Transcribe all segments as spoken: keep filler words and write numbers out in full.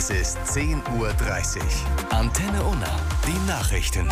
Es ist zehn Uhr dreißig. Antenne Unna, die Nachrichten.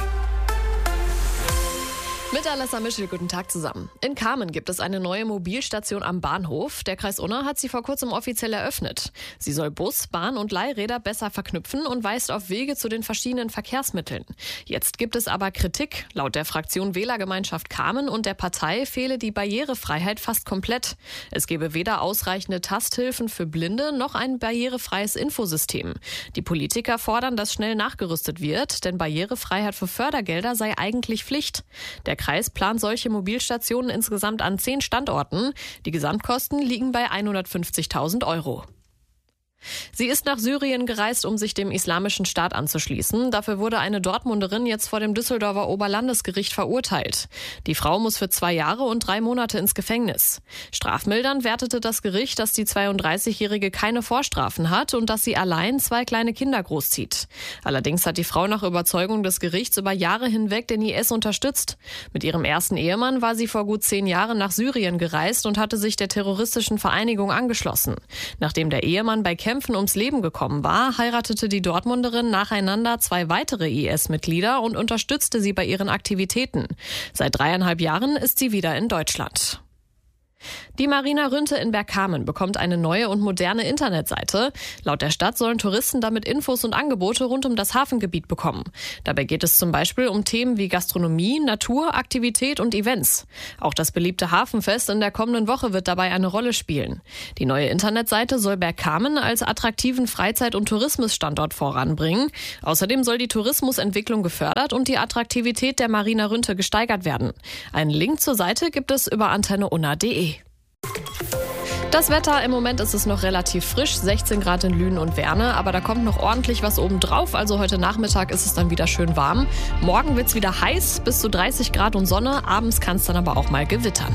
Mit Alessa Mischel, guten Tag zusammen. In Kamen gibt es eine neue Mobilstation am Bahnhof. Der Kreis Unna hat sie vor kurzem offiziell eröffnet. Sie soll Bus, Bahn und Leihräder besser verknüpfen und weist auf Wege zu den verschiedenen Verkehrsmitteln. Jetzt gibt es aber Kritik. Laut der Fraktion Wählergemeinschaft Kamen und der Partei fehle die Barrierefreiheit fast komplett. Es gebe weder ausreichende Tasthilfen für Blinde noch ein barrierefreies Infosystem. Die Politiker fordern, dass schnell nachgerüstet wird, denn Barrierefreiheit für Fördergelder sei eigentlich Pflicht. Der Kreis plant solche Mobilstationen insgesamt an zehn Standorten. Die Gesamtkosten liegen bei hundertfünfzigtausend Euro. Sie ist nach Syrien gereist, um sich dem Islamischen Staat anzuschließen. Dafür wurde eine Dortmunderin jetzt vor dem Düsseldorfer Oberlandesgericht verurteilt. Die Frau muss für zwei Jahre und drei Monate ins Gefängnis. Strafmildernd wertete das Gericht, dass die zweiunddreißigjährige keine Vorstrafen hat und dass sie allein zwei kleine Kinder großzieht. Allerdings hat die Frau nach Überzeugung des Gerichts über Jahre hinweg den I S unterstützt. Mit ihrem ersten Ehemann war sie vor gut zehn Jahren nach Syrien gereist und hatte sich der terroristischen Vereinigung angeschlossen. Nachdem der Ehemann bei Kämpfen ums Leben gekommen war, heiratete die Dortmunderin nacheinander zwei weitere I S-Mitglieder und unterstützte sie bei ihren Aktivitäten. Seit dreieinhalb Jahren ist sie wieder in Deutschland. Die Marina Rünte in Bergkamen bekommt eine neue und moderne Internetseite. Laut der Stadt sollen Touristen damit Infos und Angebote rund um das Hafengebiet bekommen. Dabei geht es zum Beispiel um Themen wie Gastronomie, Natur, Aktivität und Events. Auch das beliebte Hafenfest in der kommenden Woche wird dabei eine Rolle spielen. Die neue Internetseite soll Bergkamen als attraktiven Freizeit- und Tourismusstandort voranbringen. Außerdem soll die Tourismusentwicklung gefördert und die Attraktivität der Marina Rünte gesteigert werden. Einen Link zur Seite gibt es über antenne unna punkt de. Das Wetter, im Moment ist es noch relativ frisch, sechzehn Grad in Lünen und Werne, aber da kommt noch ordentlich was oben drauf, also heute Nachmittag ist es dann wieder schön warm. Morgen wird es wieder heiß, bis zu dreißig Grad und Sonne, abends kann es dann aber auch mal gewittern.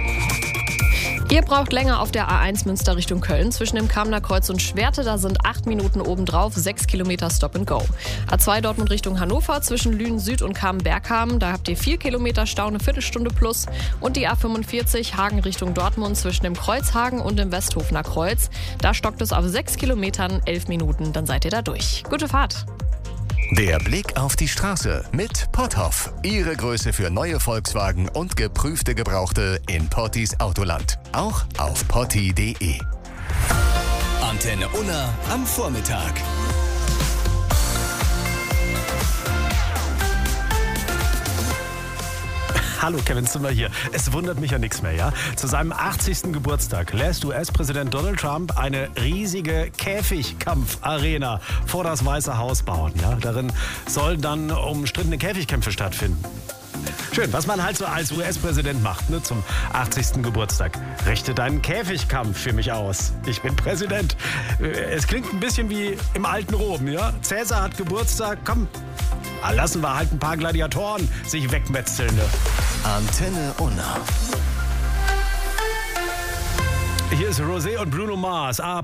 Ihr braucht länger auf der A eins Münster Richtung Köln. Zwischen dem Kamener Kreuz und Schwerte, da sind acht Minuten obendrauf, sechs Kilometer Stop and Go. A zwei Dortmund Richtung Hannover, zwischen Lünen Süd und Kamen-Bergkamen, da habt ihr vier Kilometer Stau, eine Viertelstunde plus. Und die A fünfundvierzig Hagen Richtung Dortmund, zwischen dem Kreuzhagen und dem Westhofener Kreuz. Da stockt es auf sechs Kilometern, elf Minuten, dann seid ihr da durch. Gute Fahrt! Der Blick auf die Straße mit Potthoff. Ihre Größe für neue Volkswagen und geprüfte Gebrauchte in Pottis Autoland. Auch auf potti punkt de. Antenne Unna am Vormittag. Hallo, Kevin Zimmer hier. Es wundert mich ja nichts mehr, ja? Zu seinem achtzigsten Geburtstag lässt U S-Präsident Donald Trump eine riesige Käfigkampfarena vor das Weiße Haus bauen, ja? Darin sollen dann umstrittene Käfigkämpfe stattfinden. Schön, was man halt so als U S-Präsident macht, ne, zum achtzigsten Geburtstag. Richtet einen Käfigkampf für mich aus. Ich bin Präsident. Es klingt ein bisschen wie im alten Rom, ja? Cäsar hat Geburtstag, komm, lassen wir halt ein paar Gladiatoren sich wegmetzeln. Ne? Antenne Unna. Hier ist Rosé und Bruno Mars ab